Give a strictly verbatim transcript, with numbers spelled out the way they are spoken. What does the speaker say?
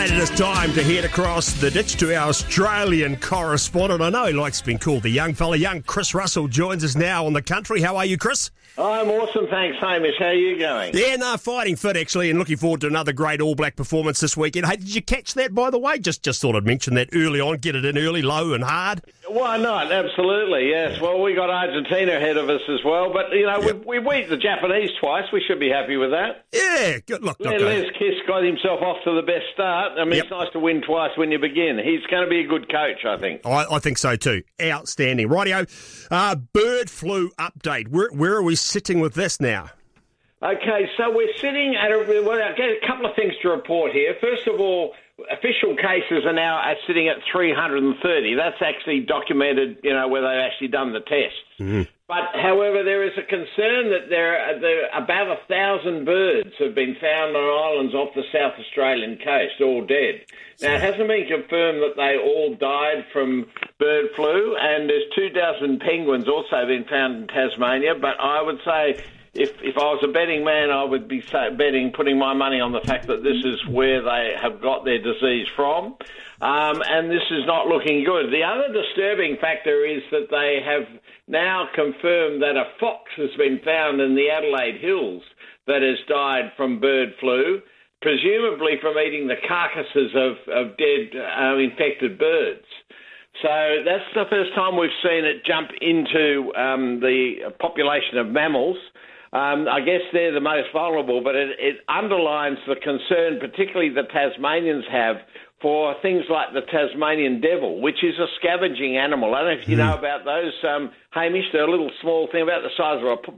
And it is time to head across the ditch to our Australian correspondent. I know he likes being called the young fella. Young Chris Russell joins us now on the country. How are you, Chris? I'm awesome, thanks, Hamish. How are you going? Yeah, no, fighting fit, actually, and looking forward to another great All Black performance this weekend. Hey, did you catch that, by the way? Just just thought I'd mention that early on. Get it in early, low and hard. Why not? Absolutely, yes. Well, we got Argentina ahead of us as well, but, you know, yep. we, we beat the Japanese twice. We should be happy with that. Yeah, good luck. Les, Les Kiss got himself off to the best start. I mean, yep. It's nice to win twice when you begin. He's going to be a good coach, I think. I, I think so too. Outstanding. Rightio, uh, bird flu update. Where, where are we sitting with this now? Okay, so we're sitting at a, well, I've got a couple of things to report here. First of all, official cases are now are sitting at three hundred thirty. That's actually documented, you know, where they've actually done the tests. Mm-hmm. But, however, there is a concern that there are, there are about a thousand birds have been found on islands off the South Australian coast, all dead. Now, it hasn't been confirmed that they all died from bird flu, and there's two dozen penguins also been found in Tasmania, but I would say If if I was a betting man, I would be say, betting, putting my money on the fact that this is where they have got their disease from, um, and this is not looking good. The other disturbing factor is that they have now confirmed that a fox has been found in the Adelaide Hills that has died from bird flu, presumably from eating the carcasses of, of dead uh, infected birds. So that's the first time we've seen it jump into um, the population of mammals. Um, I guess they're the most vulnerable, but it, it underlines the concern, particularly the Tasmanians have, for things like the Tasmanian devil, which is a scavenging animal. I don't know if you mm. know about those, um, Hamish. They're a little small thing about the size of a